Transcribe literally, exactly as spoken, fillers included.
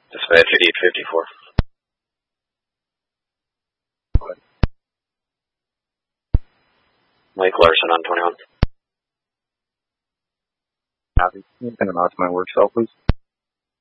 Dispatch eighty-eight fifty-four. Mike Larson on twenty-one. Copy. Can you announce my work cell, please?